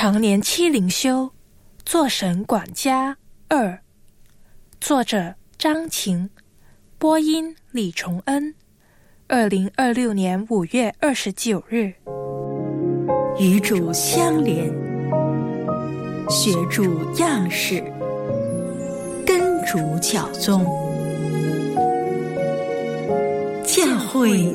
常年期灵修，做神管家2，作者张晴，播音李崇恩，2026年5月29日。 与主相连，学主样式，跟主教宗，教会